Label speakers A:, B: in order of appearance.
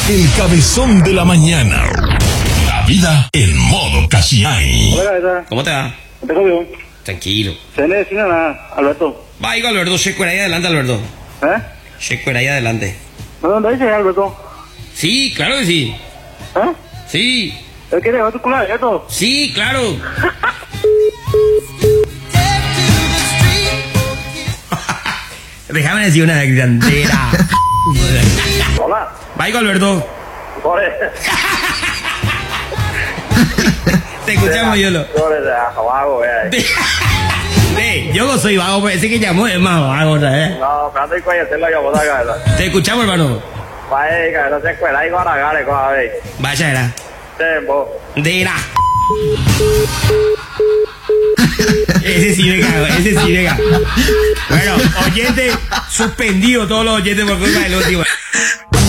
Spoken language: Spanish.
A: El cabezón de la mañana. La vida en modo Cashiai.
B: Hola,
C: ¿Cómo te va?
B: ¿te bien?
C: Tranquilo.
B: ¿Se le decía a Alberto?
C: Va, digo Alberto, checo ahí adelante, Alberto.
B: ¿Eh?
C: Checo ahí adelante.
B: ¿Dónde dice Alberto?
C: Sí, claro que sí.
B: ¿Eh?
C: Sí.
B: ¿Él quiere llevar tu culo abierto?
C: Sí, claro. Déjame decir una grandera.
B: Hola.
C: Va, digo Alberto.
B: Corre.
C: Te escuchamos, Yolo.
B: Corre, vago,
C: Yo no soy vago, pero ese que llamó es más vago, otra vez.
B: No, pero estoy coyendo yo, boda, cara.
C: Te escuchamos, hermano.
B: Vaya, cara, no se escuela ahí con la cara, con la vez.
C: Vaya, era.
B: Tempo.
C: Dera. Ese sí me cago, ese sí me cago. Bueno, oyente, suspendido todos los oyentes por culpa del último.